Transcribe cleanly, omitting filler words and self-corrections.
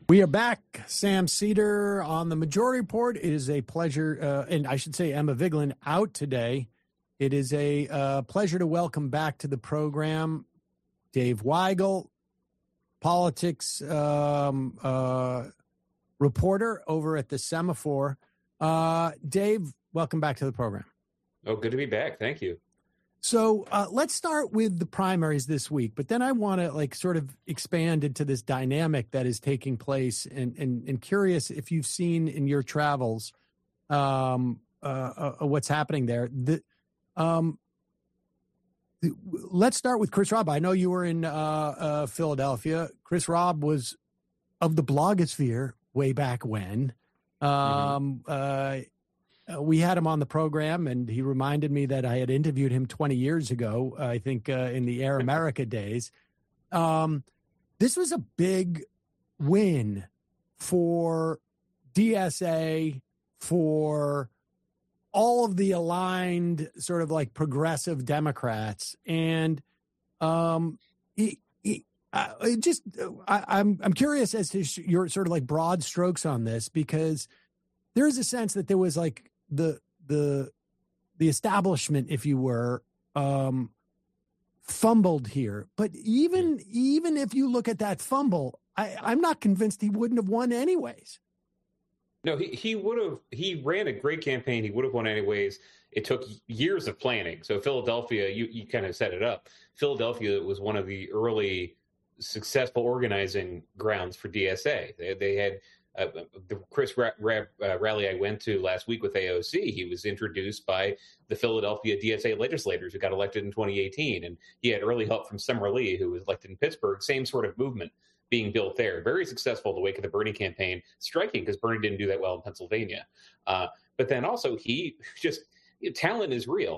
We are back. Sam Cedar on the Majority Report. It is a pleasure, and I should say Emma Vigeland out today. It is a pleasure to welcome back to the program Dave Weigel, politics reporter over at the Semaphore. Dave, welcome back to the program. Oh, good to be back. Thank you. So let's start with the primaries this week, but then I want to sort of expand into this dynamic that is taking place, and curious if you've seen in your travels what's happening there. Let's start with Chris Robb. I know you were in Philadelphia. Chris Robb was of the blogosphere way back when. We had him on the program, and he reminded me that I had interviewed him 20 years ago, I think in the Air America days. This was a big win for DSA, for all of the aligned sort of progressive Democrats. And I'm curious as to your sort of broad strokes on this, because there is a sense that there was the establishment, if you were, fumbled here. But even if you look at that fumble, I'm not convinced he wouldn't have won anyways. No, he would have. He ran a great campaign. He would have won anyways. It took years of planning. So Philadelphia, you kind of set it up. Philadelphia was one of the early successful organizing grounds for DSA. They had the Chris rally I went to last week with AOC. He was introduced by the Philadelphia DSA legislators who got elected in 2018. And he had early help from Summer Lee, who was elected in Pittsburgh. Same sort of movement being built there. Very successful in the wake of the Bernie campaign. Striking because Bernie didn't do that well in Pennsylvania. But then also talent is real.